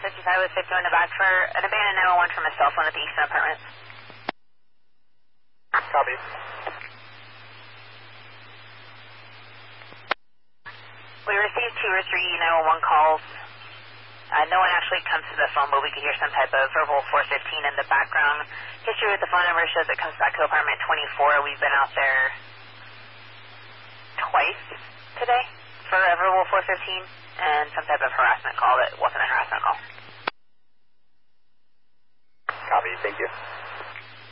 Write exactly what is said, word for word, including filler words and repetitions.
fifty-five with fifty in the back for an abandoned nine one one from a cell phone at the Easton Apartments. Copy. We received two or three nine one one calls. Uh, no one actually comes to the phone, but we could hear some type of verbal four fifteen in the background. History with the phone number shows it comes back to apartment twenty-four. We've been out there twice today for a verbal four fifteen and some type of harassment call that wasn't a harassment call. Copy, thank you.